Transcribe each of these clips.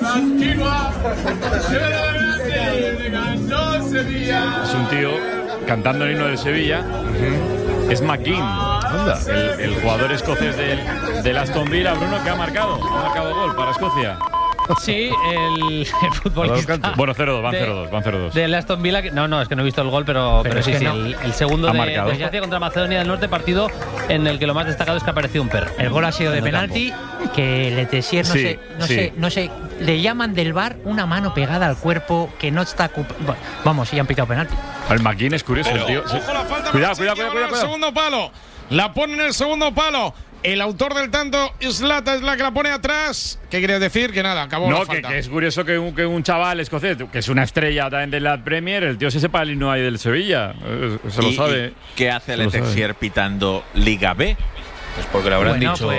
Es un tío cantando el himno del Sevilla. Es McGinn, el jugador escocés del Aston Villa, Bruno, que ha marcado gol para Escocia. Sí, el futbolista. Bueno, 0-2, van 0-2. Del Aston Villa. No, es que no he visto el gol, pero sí, sí. El segundo de Escocia contra Macedonia del Norte, partido en el que lo más destacado es que ha aparecido un perro. El gol ha sido de penalti, que Le Tessier, no sé, le llaman del VAR una mano pegada al cuerpo que no está. Bueno, vamos, ya han pitado penalti. El McGinn es curioso, pero, el tío. Ojo, la falta. Cuidado. El segundo palo. La pone en el segundo palo. El autor del tanto, Zlatan, es la que la pone atrás. ¿Qué quieres decir? Que nada, acabó la falta. Que es curioso que un chaval escocés, que es una estrella también de la Premier, el tío se sepa el himno ahí del Sevilla. Se lo sabe. ¿Y qué hace Le Tessier pitando Liga B? Pues porque le habrán dicho…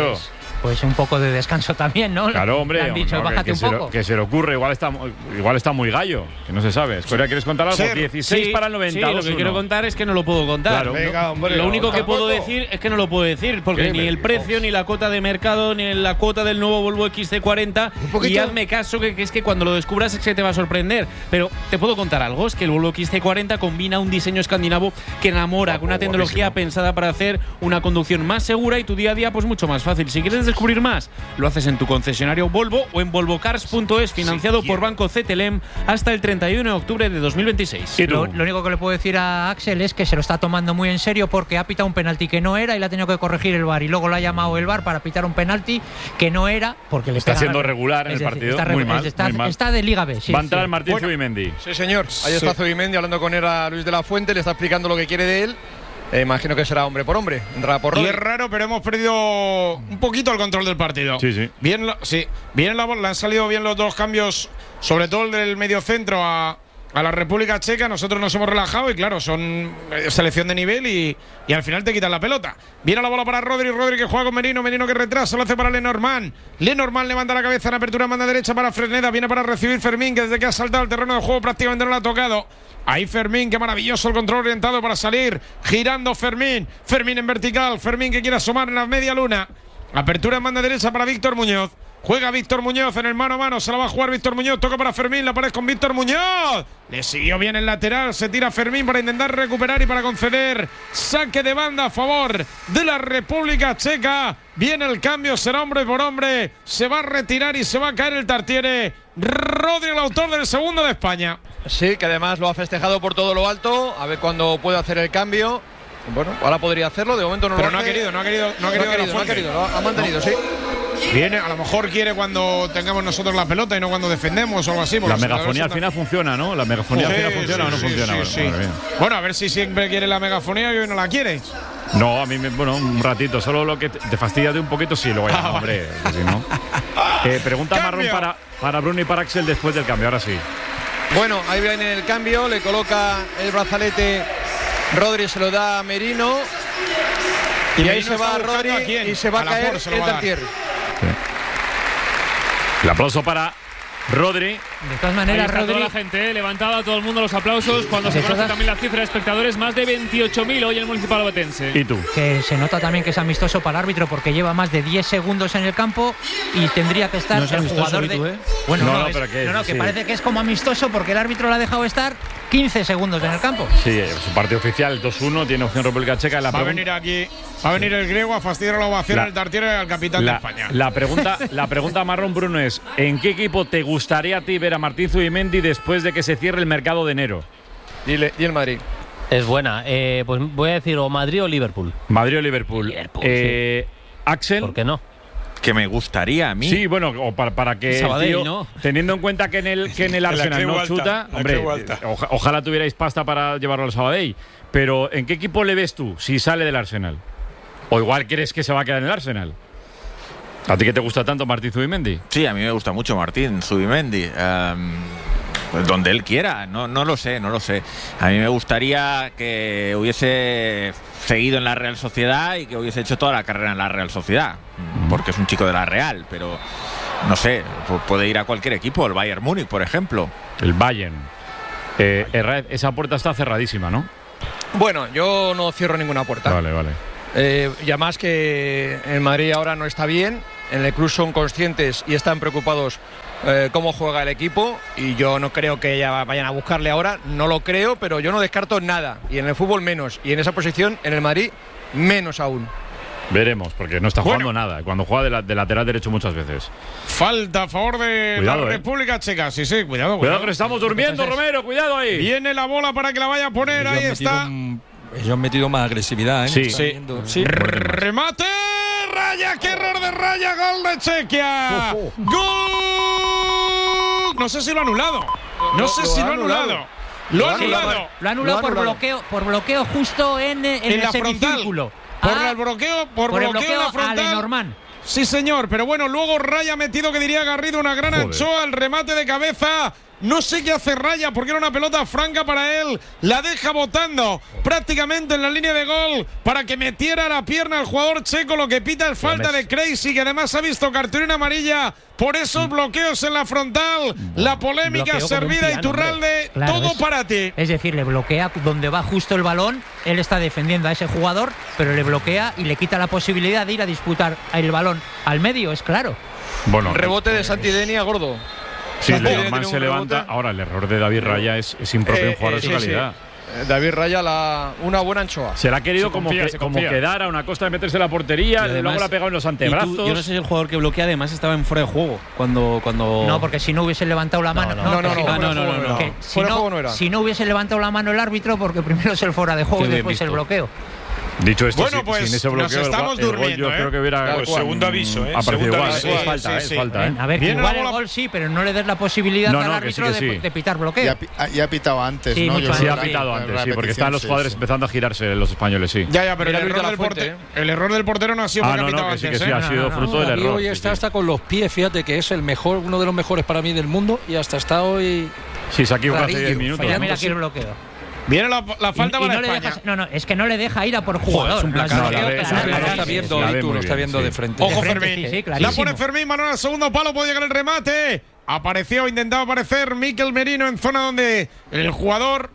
Pues un poco de descanso también, ¿no? Claro, hombre. Le han dicho, bájate un poco. Que se le ocurre, igual está muy gallo, que no se sabe. Escoria, ¿quieres contar algo? 16 para el 90. Sí, lo que quiero contar es que no lo puedo contar. Claro. Venga, hombre, lo único que puedo decir es que no lo puedo decir, porque ni el precio, ni la cuota de mercado, ni la cuota del nuevo Volvo XC40. Y hazme caso, que es que cuando lo descubras es que te va a sorprender. Pero te puedo contar algo, es que el Volvo XC40 combina un diseño escandinavo que enamora, con una tecnología pensada para hacer una conducción más segura y tu día a día pues mucho más fácil. Si quieres descubrir más, lo haces en tu concesionario Volvo o en volvocars.es, financiado por Banco CTLM hasta el 31 de octubre de 2026. Lo único que le puedo decir a Axel es que se lo está tomando muy en serio, porque ha pitado un penalti que no era y le ha tenido que corregir el VAR, y luego lo ha llamado el VAR para pitar un penalti que no era, porque le está siendo regular en el partido. Muy mal. Está de Liga B. Va a entrar Martín Zubimendi. Sí, señor. Ahí está Zubimendi hablando con él a Luis de la Fuente, le está explicando lo que quiere de él. Imagino que será hombre por hombre. Entrará por Rodri. Y es raro, pero hemos perdido un poquito el control del partido. Sí. Bien la bola, han salido bien los dos cambios, sobre todo el del mediocentro a la República Checa. Nosotros nos hemos relajado y claro, son selección de nivel y al final te quitan la pelota. Viene la bola para Rodri que juega con Merino que retrasa, lo hace para Lenormand. Lenormand levanta la cabeza en apertura, manda derecha para Fresneda, viene para recibir Fermín, que desde que ha saltado el terreno de juego prácticamente no lo ha tocado. Ahí Fermín, qué maravilloso el control orientado para salir, girando Fermín en vertical, Fermín que quiere asomar en la media luna. Apertura en banda derecha para Víctor Muñoz. Juega Víctor Muñoz en el mano a mano, se la va a jugar Víctor Muñoz, toca para Fermín, la pared con Víctor Muñoz. Le siguió bien el lateral, se tira Fermín para intentar recuperar y para conceder saque de banda a favor de la República Checa. Viene el cambio, será hombre por hombre, se va a retirar y se va a caer el Tartiere. Rodri, el autor del segundo de España. Sí, que además lo ha festejado por todo lo alto, a ver cuándo puede hacer el cambio. Bueno, ahora podría hacerlo, de momento no lo hace. Pero no ha querido, lo ha mantenido, sí. Viene, a lo mejor quiere cuando tengamos nosotros la pelota y no cuando defendemos o algo así. La megafonía al final funciona, ¿no? ¿La megafonía al final funciona o no funciona? Sí. Bueno, a ver si siempre quiere la megafonía y hoy no la quiere. No, a mí, un ratito. Solo lo que te fastidia de un poquito, sí, luego ya, hombre. Si no. Pregunta marrón para Bruno y para Axel después del cambio, ahora sí. Bueno, ahí viene el cambio, le coloca el brazalete Rodri, se lo da a Merino. Y ahí se va Rodri y se va a caer el Tartiere. El aplauso para Rodri. De todas maneras, Rodri… toda la gente, levantaba a todo el mundo los aplausos cuando se conoce también la cifra de espectadores, más de 28.000 hoy en el Municipal Ovetense. ¿Y tú? Que se nota también que es amistoso para el árbitro, porque lleva más de 10 segundos en el campo y tendría que estar el jugador de… Bueno, que parece que es como amistoso porque el árbitro le ha dejado estar 15 segundos en el campo. Sí, su partido oficial 2-1, tiene opción República Checa. Va a venir aquí, va a venir el griego a fastidiar la ovación al Tartiere al capitán de España. La pregunta marrón, Bruno, es: ¿en qué equipo te gustaría a ti ver a Martín Zubimendi después de que se cierre el mercado de enero? Y el Madrid. Es buena. Pues voy a decir o Madrid o Liverpool. Madrid o Liverpool. Sí. Axel. ¿Por qué no? Que me gustaría a mí. Sí, bueno, o para que Sabadell, tío, ¿no? teniendo en cuenta que en el Arsenal no chuta, hombre, ojalá tuvierais pasta para llevarlo al Sabadell. Pero ¿en qué equipo le ves tú si sale del Arsenal? ¿O igual crees que se va a quedar en el Arsenal? ¿A ti que te gusta tanto Martín Zubimendi? Sí, a mí me gusta mucho Martín Zubimendi. Donde él quiera, no lo sé. A mí me gustaría que hubiese seguido en la Real Sociedad y que hubiese hecho toda la carrera en la Real Sociedad, porque es un chico de la Real, pero no sé, puede ir a cualquier equipo, el Bayern Múnich, por ejemplo. El Bayern. Esa puerta está cerradísima, ¿no? Bueno, yo no cierro ninguna puerta. Vale. Y además que el Madrid ahora no está bien, en el club son conscientes y están preocupados cómo juega el equipo, y yo no creo que ya vayan a buscarle ahora, no lo creo, pero yo no descarto nada, y en el fútbol menos, y en esa posición en el Madrid menos aún. Veremos, porque no está jugando nada. Cuando juega de lateral derecho muchas veces. Falta a favor de la República Checa. Sí, cuidado. Cuidado que estamos durmiendo, Romero, cuidado ahí. Viene la bola para que la vaya a poner, ahí está. Ellos han metido más agresividad, Sí. Remate, Raya, qué error de Raya, gol de Chequia. ¡Gol! No sé si lo ha anulado. Lo ha anulado por bloqueo justo en el semicírculo. Por el bloqueo en la frontal. A Lenormand. Sí, señor, pero bueno, luego Raya ha metido, que diría Garrido, una gran anchoa, el remate de cabeza. No sé qué hace Raya, porque era una pelota franca para él. La deja botando prácticamente en la línea de gol para que metiera la pierna al jugador checo. Lo que pita es falta de Crazy, que además ha visto cartulina amarilla por esos bloqueos en la frontal. La polémica servida y Iturralde, claro, todo para ti. Es decir, le bloquea donde va justo el balón. Él está defendiendo a ese jugador, pero le bloquea y le quita la posibilidad de ir a disputar el balón al medio, es claro. Bueno, rebote de Santidenia, gordo. Sí, Lenormand se levanta. Ahora, el error de David Raya es impropio en jugador de su calidad. David Raya, una buena anchoa. Se la ha querido como quedar a una costa de meterse en la portería, y luego la ha pegado en los antebrazos. Yo no sé si el jugador que bloquea además estaba en fuera de juego cuando… No, porque si no hubiese levantado la mano… Si no hubiese levantado la mano el árbitro, porque primero es el fuera de juego y después el bloqueo. Dicho esto, bueno, pues sin ese bloqueo, nos estamos durmiendo. Yo creo que hubiera segundo aviso, Es falta. A ver, que igual el gol sí, pero no le des la posibilidad al árbitro de pitar bloqueo. Y ha pitado antes, sí, ¿no? Sí, ha pitado antes, sí, porque están los jugadores empezando a girarse, los españoles, sí. Ya, pero el error del portero no ha sido porque ha pitado antes. Sí, ha sido fruto del error. Hoy está hasta con los pies, fíjate que es el mejor, uno de los mejores para mí del mundo, y hasta está hoy… Sí, se ha equivocado hace 10 minutos. Mira aquí el bloqueo. Viene la falta para España. Es que no le deja ir a por jugador. Lo está viendo de frente. Ojo, Fermín. La pone Fermín, Manuel al segundo palo, puede llegar el remate. Intentaba aparecer Mikel Merino en zona donde el jugador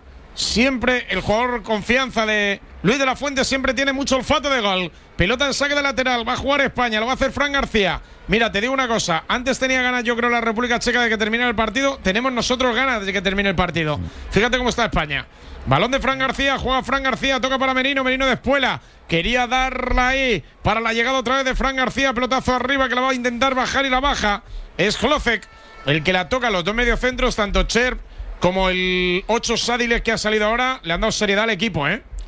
confianza de Luis de la Fuente siempre tiene mucho olfato de gol. Pelota en saque de lateral, va a jugar España, lo va a hacer Fran García. Mira, te digo una cosa, antes tenía ganas yo creo la República Checa de que terminara el partido, tenemos nosotros ganas de que termine el partido. Fíjate cómo está España. Balón de Fran García, juega Fran García, toca para Merino de Espuela. Quería darla ahí para la llegada otra vez de Fran García, pelotazo arriba que la va a intentar bajar y la baja. Es Hlocek el que la toca a los dos mediocentros, tanto Cher como el 8 Sadilek que ha salido ahora, le han dado seriedad al equipo,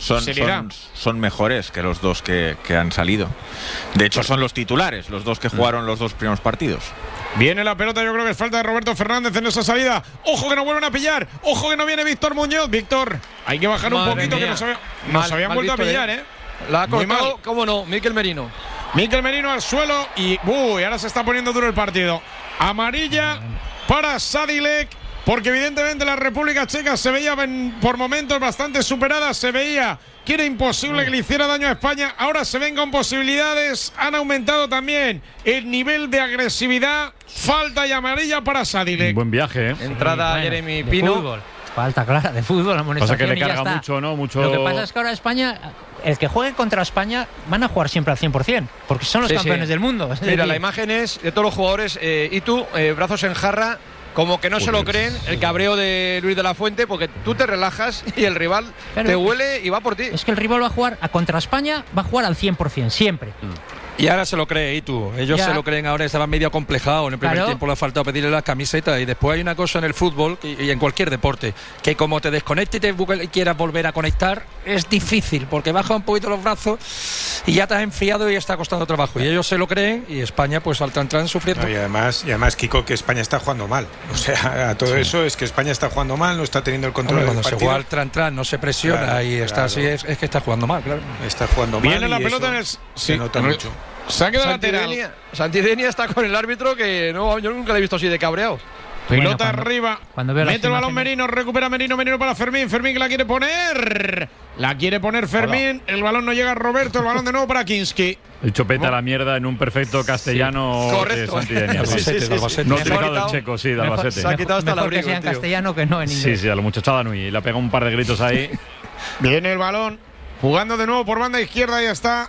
Son mejores que los dos que han salido. De hecho, son los titulares, los dos que jugaron los dos primeros partidos. Viene la pelota, yo creo que es falta de Roberto Fernández en esa salida. Ojo que no vuelven a pillar. Ojo que no viene Víctor Muñoz. Víctor, hay que bajar un poquito, que nos habían vuelto a pillar, La ha cortado, cómo no, Mikel Merino. Mikel Merino al suelo y ahora se está poniendo duro el partido. Amarilla para Sadilek, porque evidentemente la República Checa se veía por momentos bastante superada, se veía que era imposible que le hiciera daño a España. Ahora se ven con posibilidades, han aumentado también el nivel de agresividad. Falta y amarilla para Sadilek. Buen viaje, Entrada Jeremy Pino. Fútbol. Falta clara de fútbol, amonestación. Pasa que le carga mucho, ¿no? Lo que pasa es que ahora España, el que juegue contra España, van a jugar siempre al 100%, porque son los campeones del mundo. Mira, la imagen es de todos los jugadores, y tú, brazos en jarra, como que no se lo creen, el cabreo de Luis de la Fuente, porque tú te relajas y el rival te huele y va por ti. Es que el rival va a jugar contra España, va a jugar al 100%, siempre. Y ahora se lo cree, y tú. Ellos se lo creen ahora, estaban medio acomplejados. En el primer tiempo le ha faltado pedirle las camisetas. Y después hay una cosa en el fútbol y en cualquier deporte, que como te desconectes y quieras volver a conectar, es difícil, porque baja un poquito los brazos y ya te has enfriado y está costando trabajo. Y ellos se lo creen, y España pues al tran sufriendo. Y además, Kiko, que España está jugando mal. O sea, a todo eso es que España está jugando mal, no está teniendo el control del partido. Cuando se juega al tran, no se presiona está así, es que está jugando mal, claro. Está jugando mal. Viene la pelota en el… Se nota mucho. Saque de lateral. Santidenia está con el árbitro que yo nunca le he visto así de cabreado. Pelota arriba. Mete el balón Merino, recupera Merino para Fermín. Fermín que la quiere poner. La quiere poner Fermín. El balón no llega a Roberto. El balón de nuevo para Kinski. El chopeta a la mierda en un perfecto castellano. Correcto. Santidenia. No ha utilizado el checo, de Albacete. Se ha quitado hasta el abrigo, que sea en castellano que no en inglés. Sí, a la muchachada Nui. Le ha pegado un par de gritos ahí. Viene el balón. Jugando de nuevo por banda izquierda. Ya está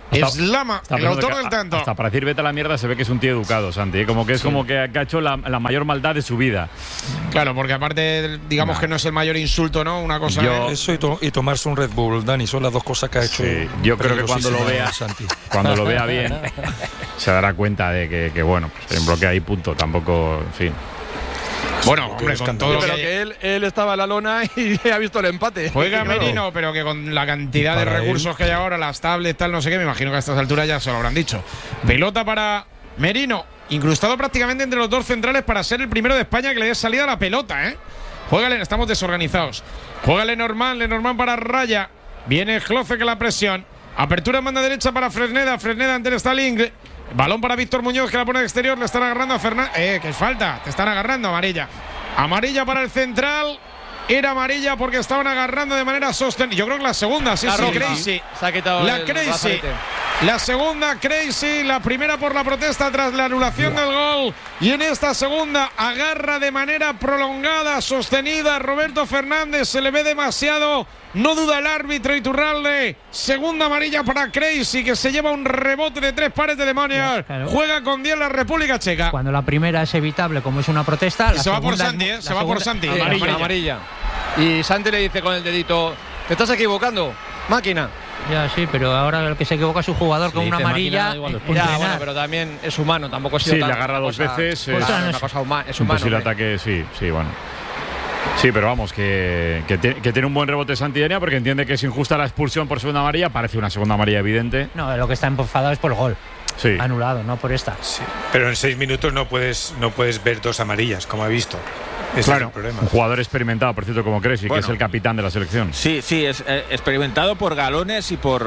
Eslama, el autor del tanto. Hasta para decir vete a la mierda se ve que es un tío educado, Santi. Como que es como que ha hecho la mayor maldad de su vida. Claro, porque aparte, digamos que no es el mayor insulto, ¿no? Una cosa. Eso y tomarse un Red Bull, Dani, son las dos cosas que ha hecho. Sí, yo creo que cuando lo vea, Santi. Cuando lo vea bien, se dará cuenta de que bueno, pues en bloque ahí, punto. Tampoco, en fin. Bueno, hombre, con todo. Pero que él estaba en la lona y ha visto el empate. Juega Merino, pero que con la cantidad de recursos que hay ahora, las tablets, tal, no sé qué, me imagino que a estas alturas ya se lo habrán dicho. Pelota para Merino, incrustado prácticamente entre los dos centrales para ser el primero de España que le dé salida a la pelota, ¿eh? Juégale, estamos desorganizados. Juega Lenormand para Raya. Viene Cloce que la presión. Apertura en banda derecha para Fresneda ante el Stalin. Balón para Víctor Muñoz que la pone de exterior. Le están agarrando a Fernández. Que es falta. Te están agarrando, amarilla. Amarilla para el central. Era amarilla porque estaban agarrando de manera sostenida. Yo creo que la segunda, sí, Crazy. Se ha quitado la Crazy. La segunda, Crazy. La primera por la protesta tras la anulación del gol. Y en esta segunda agarra de manera prolongada, sostenida. Roberto Fernández se le ve demasiado. No duda el árbitro Iturralde. Segunda amarilla para Crazy, que se lleva un rebote de 3 pares de demonios. Claro. Juega con 10 la República Checa. Cuando la primera es evitable, como es una protesta. Y se va por Santi, se va por Santi. Amarilla. Y Santi le dice con el dedito: te estás equivocando, máquina. Ya, sí, pero ahora el que se equivoca es un jugador con una amarilla. Bueno, pero también es humano, tampoco ha sido. Sí, le agarra dos veces. Es una cosa humana. Es humano. El ataque, sí, bueno. Sí, pero vamos, que tiene un buen rebote Santillana porque entiende que es injusta la expulsión por segunda amarilla. Parece una segunda amarilla evidente. No, lo que está enfadado es por el gol. Sí. Anulado, no por esta. Sí. Pero en 6 minutos no puedes ver 2 amarillas, como ha visto. Ese claro, es el problema. Un jugador experimentado, por cierto, como Crazy, que es el capitán de la selección. Sí, es experimentado por galones y por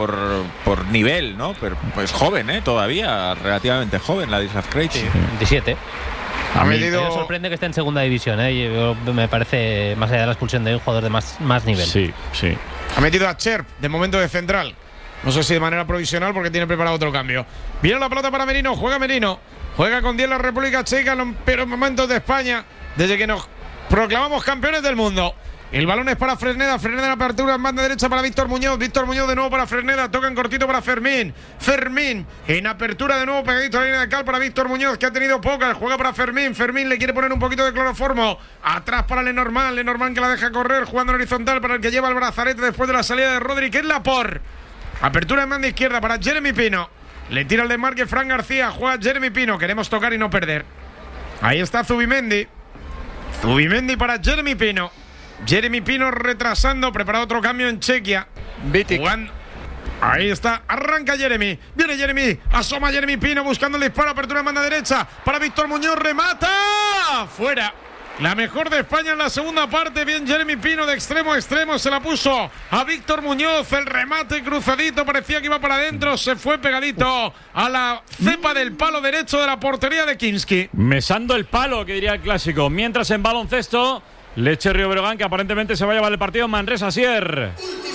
nivel, ¿no? Pero pues joven, todavía, relativamente joven, la Ladislas Crazy. Sí, 17. A mí me sorprende que esté en segunda división, me parece, más allá de la expulsión de un jugador de más nivel. Sí. Ha metido a Cherp de momento de central. No sé si de manera provisional porque tiene preparado otro cambio. Viene la pelota para Merino, juega Merino. Juega con 10 la República Checa en los peores momentos de España desde que nos proclamamos campeones del mundo. El balón es para Fresneda en apertura en banda derecha para Víctor Muñoz de nuevo para Fresneda, toca en cortito para Fermín en apertura de nuevo pegadito a la línea de cal para Víctor Muñoz, que ha tenido pocas, juega para Fermín le quiere poner un poquito de cloroformo, atrás para Lenormand que la deja correr, jugando en horizontal para el que lleva el brazalete después de la salida de Rodri, que es Laporte. Apertura en banda izquierda para Jeremy Pino, le tira el desmarque Fran García, juega Jeremy Pino, queremos tocar y no perder. Ahí está Zubimendi para Jeremy Pino retrasando, prepara otro cambio en Chequia. Ahí está, arranca Jeremy. Viene Jeremy, asoma Jeremy Pino buscando el disparo, apertura en banda derecha para Víctor Muñoz, remata. Fuera. La mejor de España en la segunda parte. Bien Jeremy Pino de extremo a extremo. Se la puso a Víctor Muñoz. El remate cruzadito. Parecía que iba para adentro. Se fue pegadito a la cepa del palo derecho de la portería de Kinski. Mesando el palo, que diría el clásico. Mientras en baloncesto, Lecce Río Breogán, que aparentemente se va a llevar el partido. Manresa Sier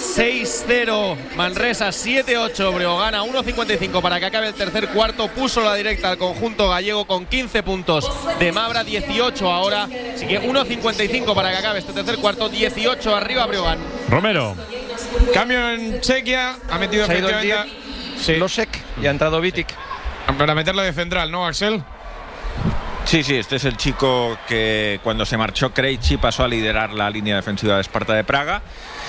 6-0 Manresa, 7-8 Breogán, a 1.55 para que acabe el tercer cuarto. Puso la directa al conjunto gallego con 15 puntos de Mabra, 18 ahora. Así que 1.55 para que acabe este tercer cuarto, 18 arriba Breogán. Romero. Cambio en Chequia, ha metido efectivamente Losek y ha entrado Vitic. Para meterlo de central, ¿no, Axel? Sí, este es el chico que cuando se marchó Krejci pasó a liderar la línea defensiva de Sparta de Praga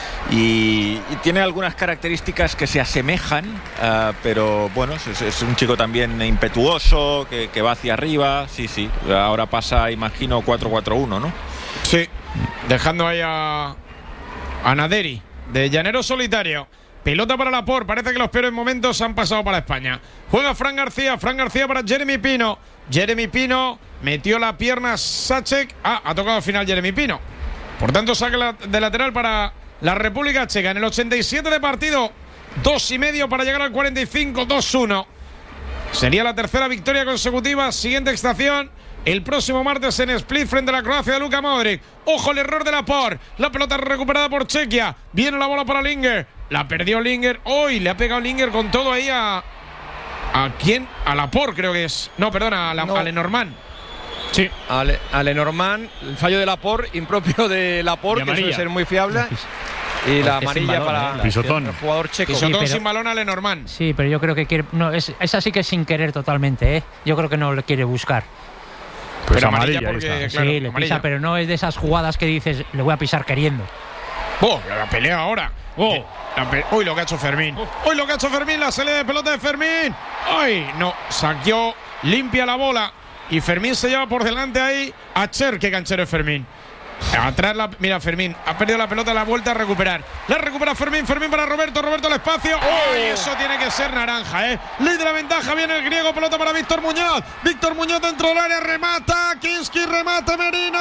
y tiene algunas características que se asemejan, pero bueno, es un chico también impetuoso, que va hacia arriba. Sí, ahora pasa, imagino, 4-4-1, ¿no? Sí, dejando ahí a Naderi, de llanero solitario. Pelota para Laporte, parece que los peores momentos han pasado para España. Juega Fran García para Jeremy Pino. Jeremy Pino metió la pierna Sacek. Ha tocado al final Jeremy Pino. Por tanto, saca de lateral para la República Checa. En el 87 de partido, 2,5 para llegar al 45, 2-1. Sería la tercera victoria consecutiva. Siguiente estación el próximo martes en Split frente a la Croacia de Luka Modric. Ojo el error de Laporte. La pelota recuperada por Chequia. Viene la bola para Linger. La perdió Linger. Hoy le ha pegado Linger con todo ahí a quién? A Laporte, creo que es. No, perdona, a Lenormand. Sí. A Lenormand. El fallo de Laporte, impropio de Laporte, que suele ser muy fiable. Y la amarilla para el jugador checo. Pisotón sin balón a Lenormand. Sí, pero yo creo que quiere. No, esa sí que es sin querer totalmente, ¿eh? Yo creo que no le quiere buscar. Pues pero amarilla porque, claro, sí, le pisa, pero no es de esas jugadas que dices, le voy a pisar queriendo. La pelea ahora. Uy, lo que ha hecho Fermín. Uy, lo que ha hecho Fermín, la salida de pelota de Fermín. Ay, no, saqueó, limpia la bola. Y Fermín se lleva por delante ahí a Cher, qué canchero es Fermín. Atrás, mira, Fermín ha perdido la pelota, la vuelta a recuperar. La recupera Fermín para Roberto al espacio. ¡Uy! Eso tiene que ser naranja, ¿eh? Ley de la ventaja, viene el griego, pelota para Víctor Muñoz dentro del área, remata, Kinski remata, Merino,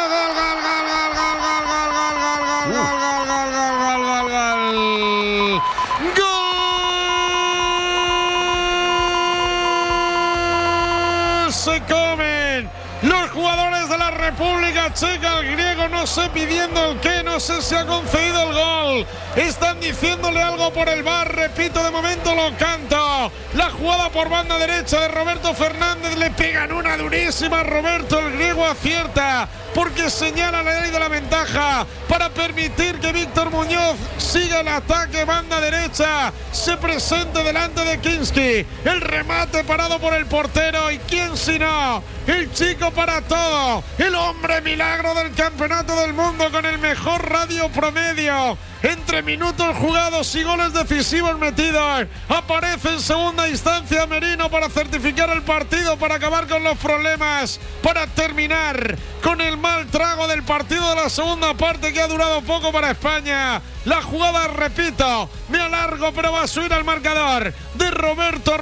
gol. Se comen los jugadores de la República Checa, el griego, no sé pidiendo el qué, no sé si ha concedido el gol. Están diciéndole algo por el VAR, repito, de momento lo canto. La jugada por banda derecha de Roberto Fernández, le pegan una durísima a Roberto, el griego acierta porque señala la ley de la ventaja para permitir que Víctor Muñoz siga el ataque, banda derecha, se presente delante de Kinski. El remate parado por el portero, y quién si no, el chico para todo, el hombre milagro del campeonato del mundo con el mejor radio promedio entre minutos jugados y goles decisivos metidos. Aparece en segunda instancia Merino para certificar el partido, para acabar con los problemas, para terminar con el mal trago del partido de la segunda parte, que ha durado poco para España. La jugada, repito, me alargo, pero va a subir al marcador de Roberto,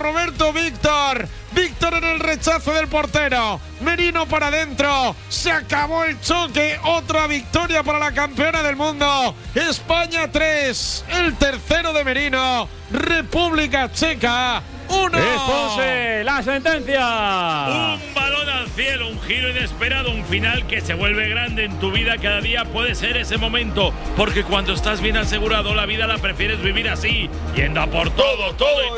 Víctor en el rechazo del portero, Merino para adentro, se acabó el choque, otra victoria para la campeona del mundo. España 3, el tercero de Merino, República Checa 1. Expose la sentencia. Un balón al cielo, un giro inesperado, un final que se vuelve grande en tu vida. Cada día puede ser ese momento, porque cuando estás bien asegurado, la vida la prefieres vivir así, yendo a por todo.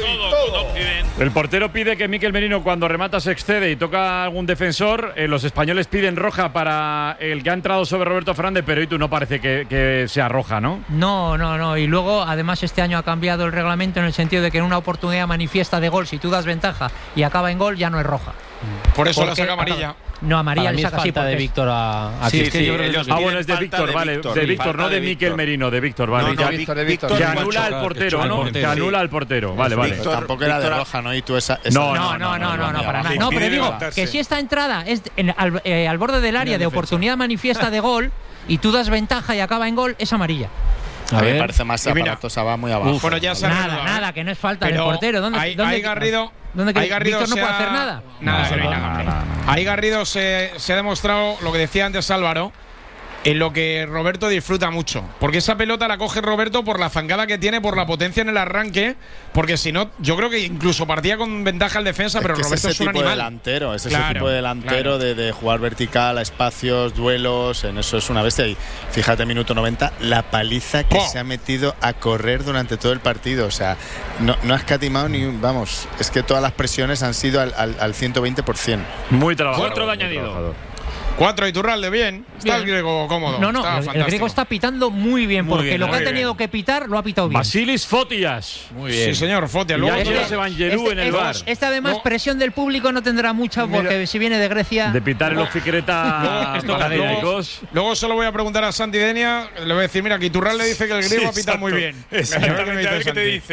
El portero pide que Mikel Merino, cuando remata, se excede y toca a algún defensor. Los españoles piden roja para el que ha entrado sobre Roberto Fernández, pero tú no parece que sea roja, ¿no? No. Y luego, además, este año ha cambiado el reglamento en el sentido de que en una oportunidad manifiesta de gol, si tú das ventaja y acaba en gol, ya no es roja. Por eso la saca amarilla. No, amarilla le saca así de Víctor a sí, es que yo creo que bueno, es de Víctor, vale. De Víctor, no de Mikel Merino, de Víctor, vale. De Víctor. Que anula al portero, ¿no? Que anula al portero, vale. Tampoco era de roja, ¿no? Y tú esa no, para nada. No, pero digo que si esta entrada es al borde del área de oportunidad manifiesta de gol y tú das ventaja y acaba en gol, es amarilla. A mí me parece más aparatosa, va muy abajo. Bueno, ya nada, que no es falta del portero. ¿Dónde Garrido? Víctor no puede hacer nada. Nada. Ahí Garrido se ha demostrado lo que decía antes Álvaro, en lo que Roberto disfruta mucho, porque esa pelota la coge Roberto por la zancada que tiene, por la potencia en el arranque, porque si no, yo creo que incluso partía con ventaja el defensa, pero Roberto es un animal. Es ese tipo de delantero de jugar vertical a espacios, duelos, en eso es una bestia. Y fíjate, minuto 90, la paliza que se ha metido a correr durante todo el partido, o sea, no ha escatimado ni vamos, es que todas las presiones han sido al 120%. Muy trabajado. 4 de añadido. 4, Iturralde, bien. Está el griego cómodo. El griego está pitando muy bien, porque lo que ha tenido que pitar lo ha pitado bien. Basilis Fotias. Muy bien. Sí, señor, Fotias. Luego se van Giroud en el bar. Además, presión del público no tendrá mucha, porque si viene de Grecia. De pitar el Oficreta. Luego solo voy a preguntar a Santi Denia. Le voy a decir, mira, que Iturralde dice que el griego ha pitado muy bien. Exactamente, a ver qué te dice.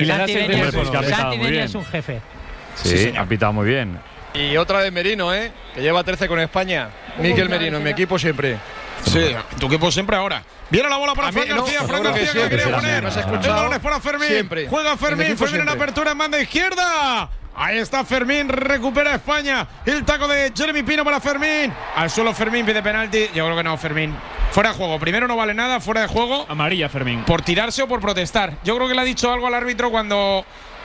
Santi Denia es un jefe. Sí, ha pitado muy bien. Y otra de Merino, que lleva 13 con España. Mikel Merino, en mi equipo siempre. Sí, tu equipo siempre ahora. Viene la bola para Fran García. Fran García que quería poner. El balón es para Fermín. Siempre. Juega Fermín. Fermín en apertura en banda izquierda. Ahí está Fermín. Recupera España. El taco de Jeremy Pino para Fermín. Al suelo Fermín pide penalti. Yo creo que no, Fermín. Fuera de juego. Primero no vale nada. Fuera de juego. Amarilla, Fermín. Por tirarse o por protestar. Yo creo que le ha dicho algo al árbitro cuando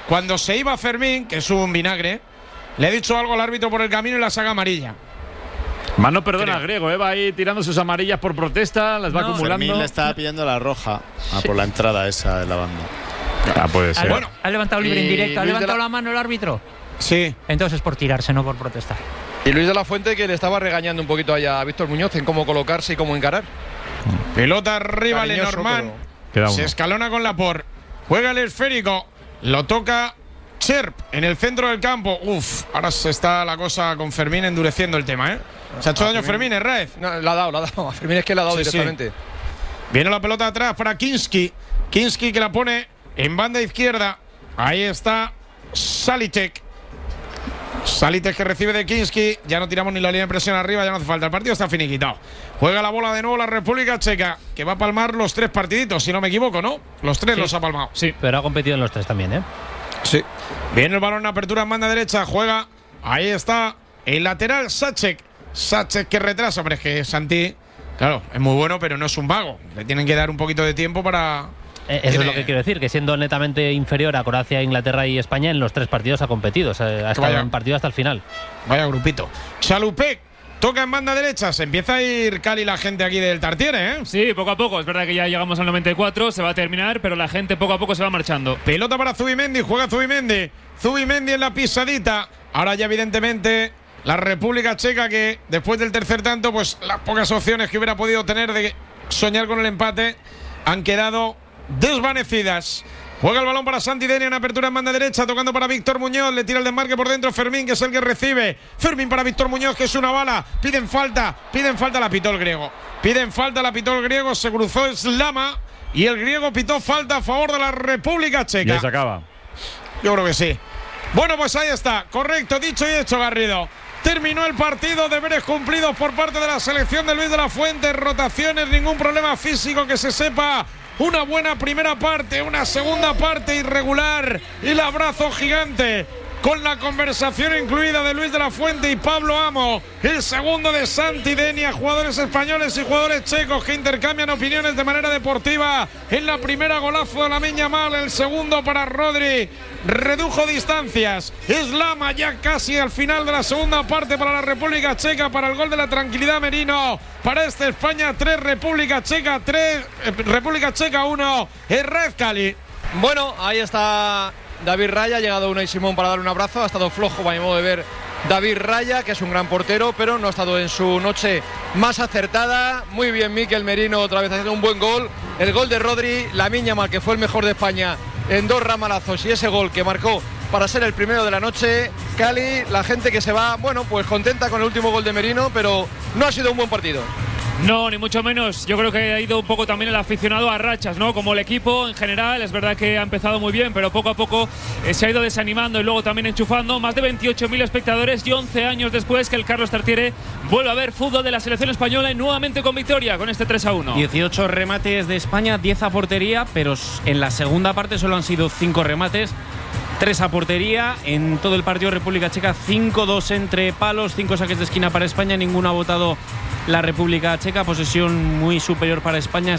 se iba Fermín, que es un vinagre. Le he dicho algo al árbitro por el camino y la saca amarilla. Más no perdona al griego, va ahí tirando sus amarillas por protesta, las va acumulando. Fermín le estaba pidiendo la roja por la entrada esa de la banda. Puede ser. Bueno, ha levantado libre indirecto, ha levantado la mano el árbitro. Sí. Entonces por tirarse, no por protestar. Y Luis de la Fuente, que le estaba regañando un poquito allá a Víctor Muñoz en cómo colocarse y cómo encarar. Pelota arriba, Lenormand. Se escalona con Laporte. Juega el esférico. Lo toca Cherp en el centro del campo. Ahora se está la cosa con Fermín endureciendo el tema, ¿eh? ¿Se ha hecho daño Fermín, Raez? No, la ha dado. A Fermín es que le ha dado directamente. Sí. Viene la pelota atrás para Kinski. Kinski que la pone en banda izquierda. Ahí está Salitek. Salitek que recibe de Kinski. Ya no tiramos ni la línea de presión arriba, ya no hace falta. El partido está finiquitado. Juega la bola de nuevo la República Checa, que va a palmar los 3 partiditos, si no me equivoco, ¿no? Los 3 los ha palmado. Sí, pero ha competido en los 3 también, ¿eh? Sí. Viene el balón en apertura en banda derecha. Juega. Ahí está el lateral Sacek. Sacek que retrasa. Hombre, es que Santi, claro, es muy bueno, pero no es un vago. Le tienen que dar un poquito de tiempo para… Eso es lo que quiero decir, que siendo netamente inferior a Croacia, Inglaterra y España, en los 3 partidos ha competido. O sea, ha estado en partido hasta el final. Vaya grupito. Chalupek toca en banda derecha. Se empieza a ir Cali la gente aquí del Tartiere, ¿eh? Sí, poco a poco. Es verdad que ya llegamos al 94, se va a terminar, pero la gente poco a poco se va marchando. Pelota para Zubimendi, juega Zubimendi. Zubimendi en la pisadita. Ahora ya evidentemente la República Checa, que después del tercer tanto, pues las pocas opciones que hubiera podido tener de soñar con el empate han quedado desvanecidas. Juega el balón para Santi Denia en apertura en banda derecha, tocando para Víctor Muñoz. Le tira el desmarque por dentro Fermín, que es el que recibe. Fermín para Víctor Muñoz, que es una bala. Piden falta, la pitó el griego. Se cruzó Slama y el griego pitó falta a favor de la República Checa. Y se acaba. Yo creo que sí. Bueno, pues ahí está. Correcto, dicho y hecho, Garrido. Terminó el partido, deberes cumplidos por parte de la selección de Luis de la Fuente. Rotaciones, ningún problema físico que se sepa. Una buena primera parte, una segunda parte irregular y el abrazo gigante con la conversación incluida de Luis de la Fuente y Pablo Amo. El segundo de Santi Denia, jugadores españoles y jugadores checos que intercambian opiniones de manera deportiva. En la primera, golazo de Lamine Yamal, el segundo para Rodri. Redujo distancias. Slama ya casi al final de la segunda parte para la República Checa, para el gol de la tranquilidad Merino. Para España 3, República Checa 3, República Checa 1. Red Cali. Bueno, ahí está David Raya, ha llegado Unai Simón para darle un abrazo. Ha estado flojo, a mi modo de ver, David Raya, que es un gran portero, pero no ha estado en su noche más acertada. Muy bien Mikel Merino, otra vez haciendo un buen gol. El gol de Rodri, Lamine Yamal, que fue el mejor de España en 2 ramalazos, y ese gol que marcó para ser el primero de la noche. Cali, la gente que se va, bueno, pues contenta con el último gol de Merino, pero no ha sido un buen partido. No, ni mucho menos. Yo creo que ha ido un poco también el aficionado a rachas, ¿no? Como el equipo en general, es verdad que ha empezado muy bien, pero poco a poco se ha ido desanimando y luego también enchufando. Más de 28.000 espectadores y 11 años después que el Carlos Tartiere vuelve a ver fútbol de la selección española y nuevamente con victoria con este 3-1. 18 remates de España, 10 a portería, pero en la segunda parte solo han sido 5 remates. 3 a portería. En todo el partido República Checa 5-2 entre palos, 5 saques de esquina para España, ninguno ha votado la República Checa. Posesión muy superior para España,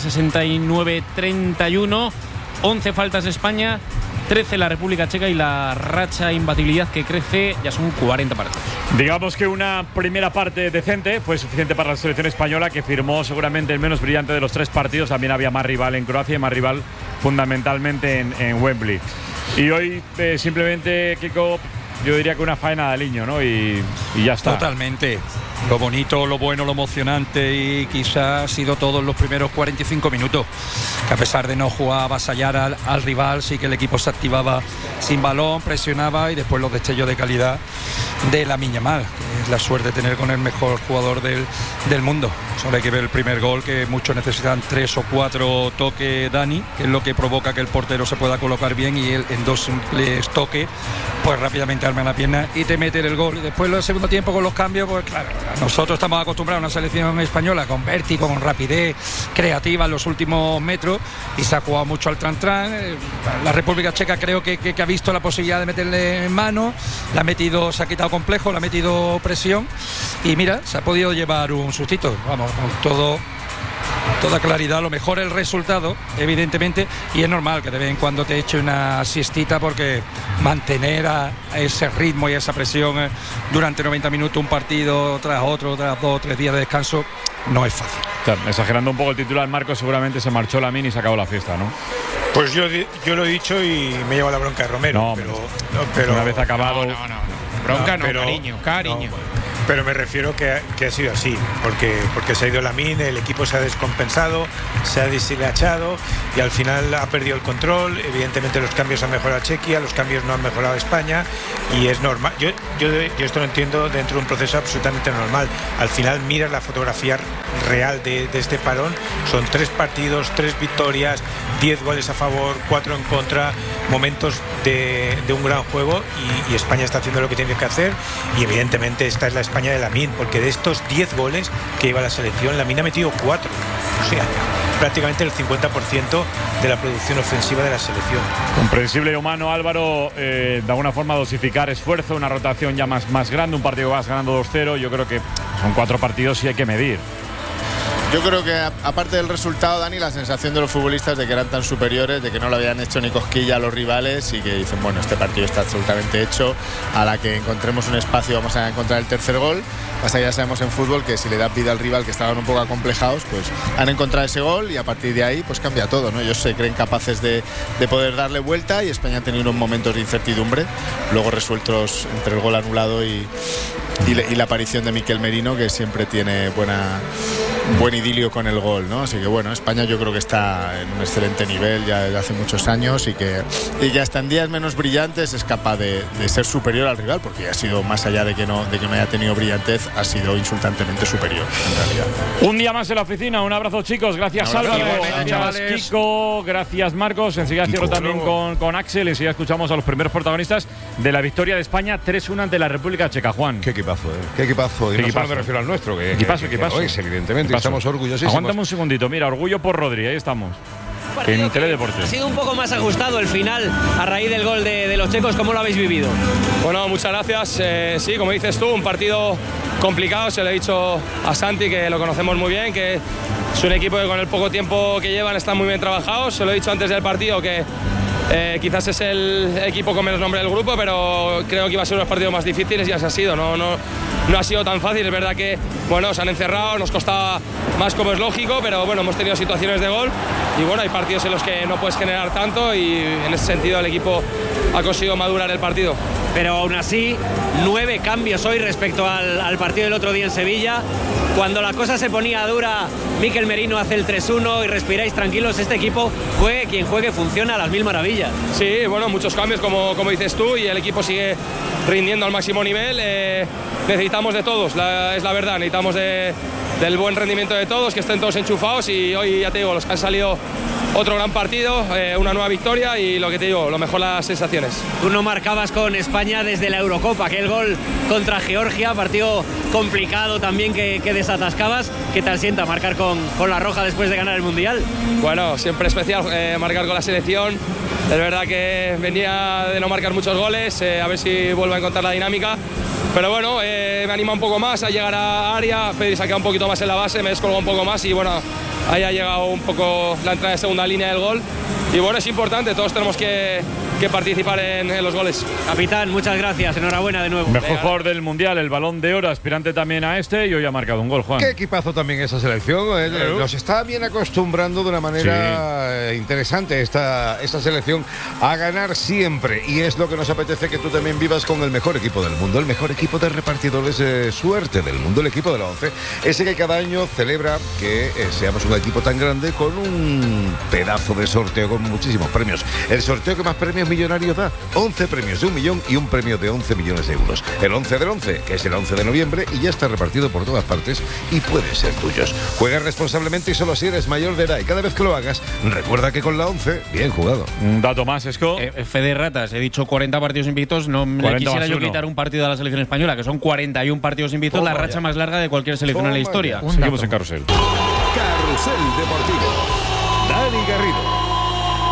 69-31. 11 faltas de España, 13 la República Checa, y la racha imbatibilidad que crece ya son 40 partidos. Digamos que una primera parte decente fue suficiente para la selección española, que firmó seguramente el menos brillante de los 3 partidos. También había más rival en Croacia y más rival fundamentalmente en Wembley. Y hoy simplemente, Kiko, yo diría que una faena de aliño, ¿no? Y ya está. Totalmente. Lo bonito, lo bueno, lo emocionante, y quizás ha sido todo en los primeros 45 minutos, que a pesar de no jugar a avasallar al rival, sí que el equipo se activaba sin balón, presionaba, y después los destellos de calidad de Lamine Yamal, que es la suerte de tener con el mejor jugador del mundo. Solo hay que ver el primer gol, que muchos necesitan 3 o 4 toques Dani, que es lo que provoca que el portero se pueda colocar bien, y él en 2 simples toques pues rápidamente arma la pierna y te mete el gol. Y después el segundo tiempo con los cambios, pues claro, nosotros estamos acostumbrados a una selección española con vértigo, con rapidez, creativa en los últimos metros, y se ha jugado mucho al tran-tran. La República Checa creo que ha visto la posibilidad de meterle en mano, la ha metido, se ha quitado complejo, la ha metido presión, y mira, se ha podido llevar un sustito, vamos, con toda claridad. Lo mejor el resultado, evidentemente, y es normal que de vez en cuando te eche una siestita, porque mantener a ese ritmo y esa presión durante 90 minutos, un partido tras otro, tras 2 o 3 días de descanso, no es fácil. Claro, exagerando un poco el titular, Marco, seguramente se marchó Lamine y se acabó la fiesta, ¿no? Pues yo lo he dicho y me llevo la bronca de Romero. Pero una vez acabado… Bronca no, pero, cariño. Pero me refiero que ha sido así, porque se ha ido Lamine, el equipo se ha descompensado, se ha deshilachado y al final ha perdido el control. Evidentemente los cambios han mejorado a Chequia, los cambios no han mejorado a España y es normal. Yo esto lo entiendo dentro de un proceso absolutamente normal. Al final miras la fotografía real de este parón, son 3 partidos, 3 victorias, 10 goles a favor, 4 en contra, momentos de un gran juego y España está haciendo lo que tiene que hacer y evidentemente esta es la España de Lamine, porque de estos 10 goles que lleva la selección, Lamine ha metido 4, o sea, prácticamente el 50% de la producción ofensiva de la selección. Comprensible y humano, Álvaro, de alguna forma dosificar esfuerzo, una rotación ya más grande, un partido que vas ganando 2-0, yo creo que son 4 partidos y hay que medir. Yo creo que aparte del resultado, Dani, la sensación de los futbolistas de que eran tan superiores, de que no le habían hecho ni cosquilla a los rivales y que dicen, bueno, este partido está absolutamente hecho, a la que encontremos un espacio vamos a encontrar el tercer gol. Pasa que ya sabemos en fútbol que si le das vida al rival, que estaban un poco acomplejados, pues han encontrado ese gol y a partir de ahí pues cambia todo, ¿no? Ellos se creen capaces de poder darle vuelta y España ha tenido unos momentos de incertidumbre, luego resueltos entre el gol anulado y la aparición de Mikel Merino, que siempre tiene buen idilio con el gol, ¿no? Así que bueno, España yo creo que está en un excelente nivel ya desde hace muchos años y que hasta en días menos brillantes es capaz de ser superior al rival, porque ha sido, más allá de que no haya tenido brillantez, ha sido insultantemente superior en realidad. Un día más en la oficina, un abrazo chicos, gracias Álvaro, gracias Kiko, gracias Marcos, enseguida cierro también con Axel, enseguida escuchamos a los primeros protagonistas de la victoria de España 3-1 ante la República Checa. Juan. Qué equipazo, qué equipazo, y no solo me refiero al nuestro, que equipazo. Lo es, evidentemente, estamos orgullosísimos. Aguántame un segundito, mira, orgullo por Rodri, ahí estamos. En Teledeporte. Ha sido un poco más ajustado el final a raíz del gol de los checos. ¿Cómo lo habéis vivido? Bueno, muchas gracias. Sí, como dices tú, un partido complicado. Se lo he dicho a Santi, que lo conocemos muy bien, que es un equipo que con el poco tiempo que llevan están muy bien trabajados. Se lo he dicho antes del partido, que quizás es el equipo con menos nombre del grupo, pero creo que iba a ser unos partidos más difíciles y así ha sido. No ha sido tan fácil. Es verdad que se han encerrado, nos costaba más, como es lógico, pero bueno, hemos tenido situaciones de gol y bueno, hay partidos en los que no puedes generar tanto y en ese sentido el equipo ha conseguido madurar el partido. Pero aún así, 9 cambios hoy respecto al partido del otro día en Sevilla. Cuando la cosa se ponía dura, Mikel Merino hace el 3-1 y respiráis tranquilos. Este equipo, juegue quien juegue, funciona a las mil maravillas. Sí, bueno, muchos cambios como dices tú, y el equipo sigue rindiendo al máximo nivel. Necesitamos de todos, es la verdad, necesitamos del buen rendimiento de todos, que estén todos enchufados, y hoy ya te digo, los que han salido otro gran partido, una nueva victoria y lo que te digo, lo mejor las sensaciones. Tú no marcabas con España desde la Eurocopa, aquel gol contra Georgia, partido complicado también que desatascabas. ¿Qué tal sienta marcar con la roja después de ganar el Mundial? Bueno, siempre especial marcar con la selección. Es verdad que venía de no marcar muchos goles, a ver si vuelvo a encontrar la dinámica. Pero bueno, me anima un poco más a llegar a área. Pedri se ha quedado un poquito más en la base, me descolgó un poco más y bueno, ahí ha llegado un poco la entrada de segunda línea del gol. Y bueno, es importante, todos tenemos que participar en los goles. Capitán, muchas gracias, enhorabuena de nuevo. Mejor jugador del Mundial, el Balón de Oro, aspirante también a este, y hoy ha marcado un gol, Juan. Qué equipazo también esa selección, nos está bien acostumbrando de una manera interesante esta selección a ganar siempre, y es lo que nos apetece que tú también vivas con el mejor equipo del mundo, el mejor equipo de repartidores de suerte del mundo, el equipo de la ONCE, ese que cada año celebra que seamos un equipo tan grande con un pedazo de sorteo con muchísimos premios. El sorteo que más premios millonarios da, 11 premios de 1 millón y un premio de 11 millones de euros. El 11 del 11, que es el 11 de noviembre, y ya está repartido por todas partes y puede ser tuyos. Juega responsablemente y solo si eres mayor de edad, y cada vez que lo hagas, recuerda que con la 11, bien jugado. Un dato más, Esco. Fede Ratas, he dicho 40 partidos invictos, no me quisiera yo quitar un partido a la selección española, que son 41 partidos invictos, la racha más larga de cualquier selección en la historia. Seguimos en Carrusel. Carrusel Deportivo. Dani Garrido.